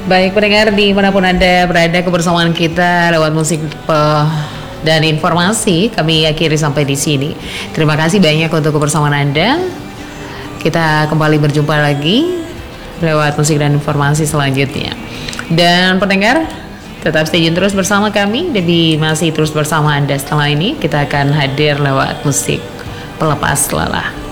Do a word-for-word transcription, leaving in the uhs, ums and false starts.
Baik pendengar dimanapun Anda berada, kebersamaan kita lewat musik pe- dan informasi kami akhiri sampai di sini. Terima kasih banyak untuk kebersamaan Anda. Kita kembali berjumpa lagi lewat musik dan informasi selanjutnya. Dan pendengar tetap stay tune terus bersama kami. Debbie masih terus bersama Anda. Setelah ini kita akan hadir lewat musik pelepas lelah.